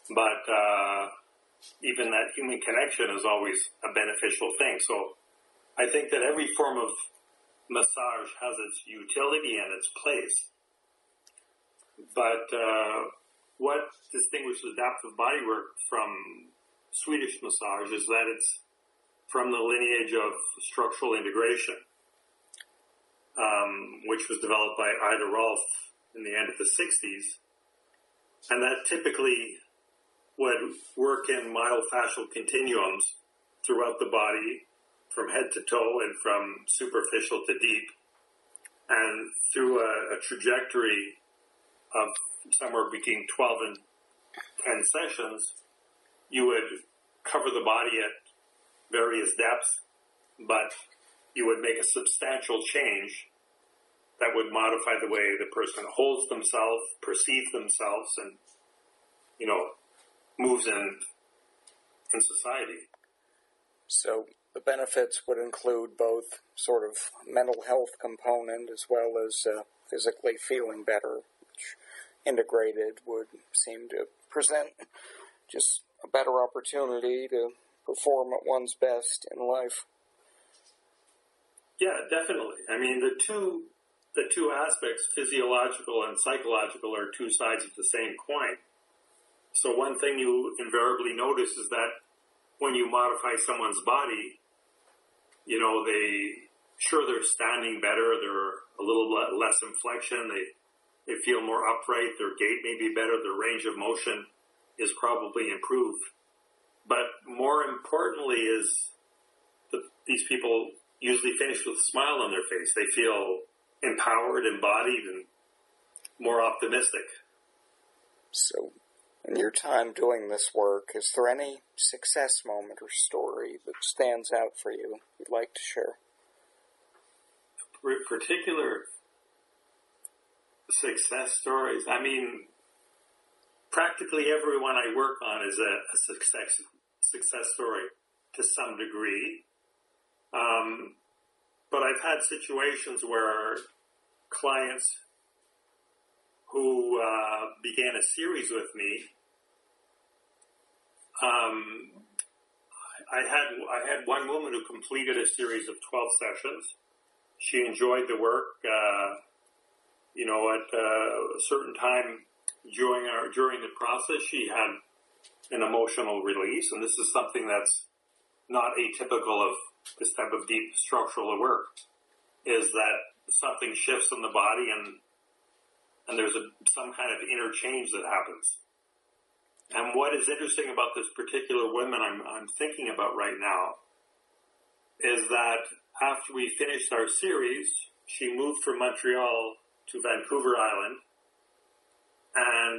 but even that human connection is always a beneficial thing. So I think that every form of massage has its utility and its place. But what distinguishes adaptive bodywork from Swedish massage is that it's from the lineage of structural integration, which was developed by Ida Rolf in the end of the 60s. And that typically would work in myofascial continuums throughout the body, from head to toe and from superficial to deep. And through a trajectory of somewhere between 12 and 10 sessions, you would cover the body at various depths, but you would make a substantial change that would modify the way the person holds themselves, perceives themselves, and, moves in society. So the benefits would include both sort of mental health component as well as physically feeling better, which integrated would seem to present just a better opportunity to perform at one's best in life. Yeah, definitely. I mean, the two aspects, physiological and psychological, are two sides of the same coin. So one thing you invariably notice is that when you modify someone's body, they're standing better, they're a little less inflection, they feel more upright, their gait may be better, their range of motion is probably improved. But more importantly is these people usually finish with a smile on their face. They feel empowered, embodied, and more optimistic. So, in your time doing this work, is there any success moment or story that stands out for you you'd like to share? Particular success stories? I mean, practically everyone I work on is a success story to some degree. But I've had situations where clients who began a series with me, I had one woman who completed a series of 12 sessions. She enjoyed the work. At a certain time during the process, she had an emotional release, and this is something that's not atypical of this type of deep structural work, is that something shifts in the body and there's some kind of interchange that happens. And what is interesting about this particular woman I'm thinking about right now is that after we finished our series, she moved from Montreal to Vancouver Island, and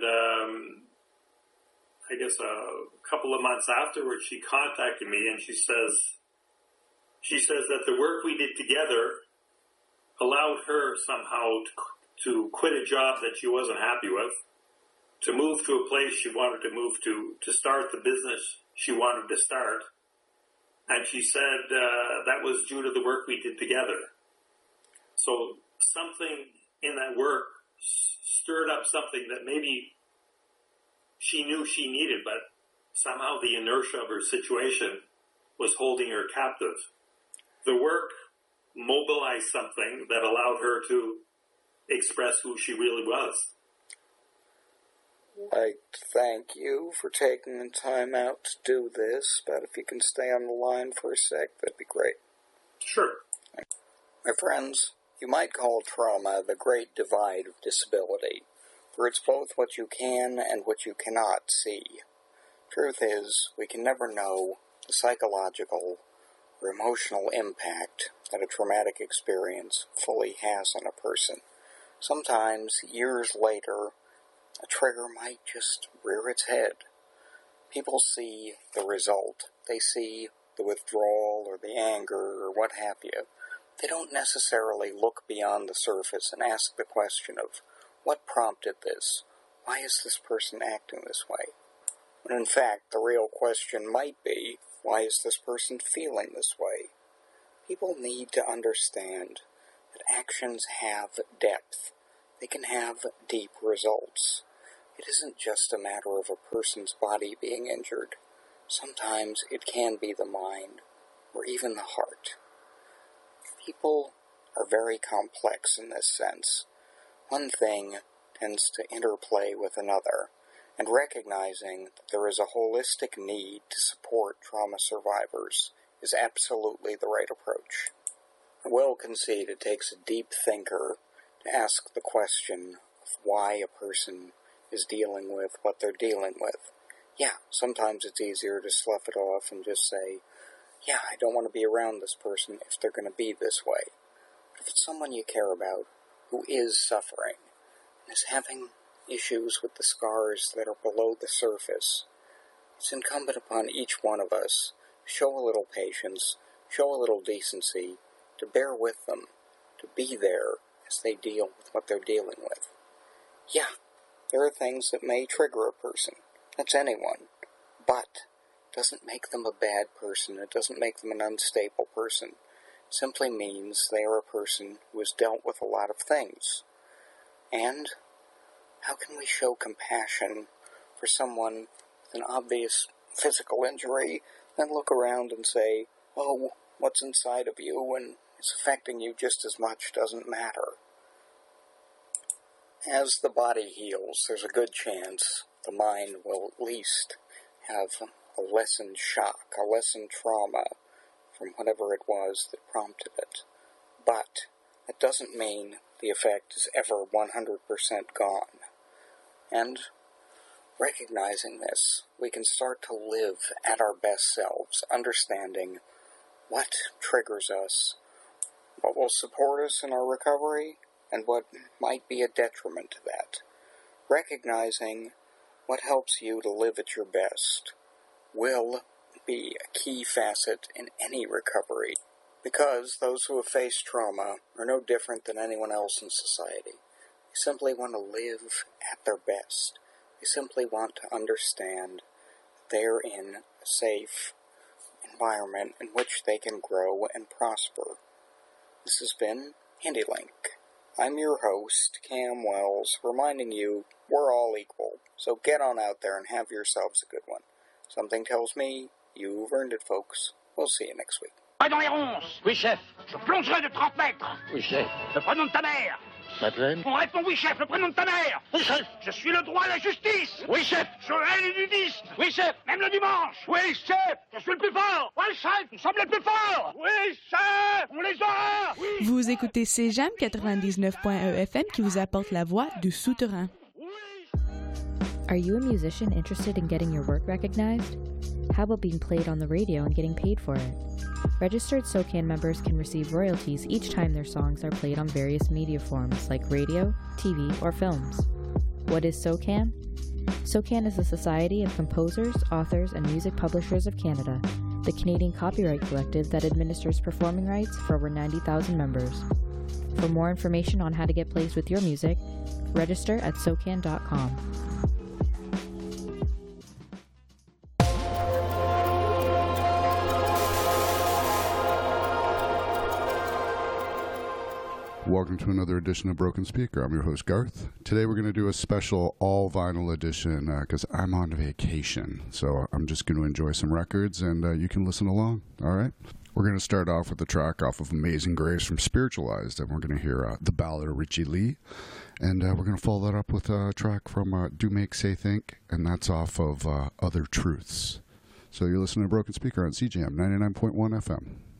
I guess a couple of months afterwards, she contacted me and she says that the work we did together allowed her somehow to quit a job that she wasn't happy with, to move to a place she wanted to move to start the business she wanted to start. And she said that was due to the work we did together. So something in that work stirred up something that maybe she knew she needed, but somehow the inertia of her situation was holding her captive. The work mobilized something that allowed her to express who she really was. I'd like to thank you for taking the time out to do this, but if you can stay on the line for a sec, that'd be great. Sure. My friends, you might call trauma the great divide of disability, for it's both what you can and what you cannot see. Truth is, we can never know the psychological or emotional impact that a traumatic experience fully has on a person. Sometimes, years later, a trigger might just rear its head. People see the result. They see the withdrawal or the anger or what have you. They don't necessarily look beyond the surface and ask the question of, what prompted this? Why is this person acting this way? When in fact, the real question might be, why is this person feeling this way? People need to understand that actions have depth. They can have deep results. it isn't just a matter of a person's body being injured. Sometimes it can be the mind, or even the heart. People are very complex in this sense. One thing tends to interplay with another, and recognizing that there is a holistic need to support trauma survivors is absolutely the right approach. I will concede it takes a deep thinker to ask the question of why a person is dealing with what they're dealing with. Yeah, sometimes it's easier to slough it off and just say, yeah, I don't want to be around this person if they're going to be this way. But if it's someone you care about who is suffering and is having issues with the scars that are below the surface, it's incumbent upon each one of us to show a little patience, show a little decency, to bear with them, to be there as they deal with what they're dealing with. Yeah, there are things that may trigger a person. That's anyone. But it doesn't make them a bad person. It doesn't make them an unstable person. It simply means they are a person who has dealt with a lot of things. And how can we show compassion for someone with an obvious physical injury and look around and say, oh, what's inside of you and it's affecting you just as much doesn't matter. As the body heals, there's a good chance the mind will at least have a lessened shock, a lessened trauma from whatever it was that prompted it. But it doesn't mean the effect is ever 100% gone. And recognizing this, we can start to live at our best selves, understanding what triggers us, what will support us in our recovery, and what might be a detriment to that. Recognizing what helps you to live at your best will be a key facet in any recovery, because those who have faced trauma are no different than anyone else in society. They simply want to live at their best. They simply want to understand that they are in a safe environment in which they can grow and prosper. This has been HandyLink. I'm your host, Cam Wells, reminding you we're all equal, so get on out there and have yourselves a good one. Something tells me you've earned it, folks. We'll see you next week. Pas dans les ronces. Oui, chef. Je plongerai de 30 mètres. Oui, chef. Le prénom de ta mère. Madeleine. On répond oui, chef. Le prénom de ta mère. Oui, chef. Je suis le droit et la justice. Oui, chef. Je hais les nudistes. Oui, chef. Même le dimanche. Oui, chef. Je suis le plus fort. Oui, chef. Nous sommes les plus forts. Oui, chef. On les aura. Oui. Vous écoutez CJAM 99.1 FM qui vous apporte la voix du souterrain. Are you a musician interested in getting your work recognized? How about being played on the radio and getting paid for it? Registered SOCAN members can receive royalties each time their songs are played on various media forms like radio, TV, or films. What is SOCAN? SOCAN is the Society of Composers, Authors, and Music Publishers of Canada, the Canadian copyright collective that administers performing rights for over 90,000 members. For more information on how to get placed with your music, register at SOCAN.com. Welcome to another edition of Broken Speaker. I'm your host, Garth. Today we're going to do a special all-vinyl edition because I'm on vacation. So I'm just going to enjoy some records and you can listen along, all right? We're going to start off with a track off of Amazing Grace from Spiritualized, and we're going to hear the ballad of Richie Lee. And we're going to follow that up with a track from Do Make Say Think, and that's off of Other Truths. So you're listening to Broken Speaker on CJAM 99.1 FM.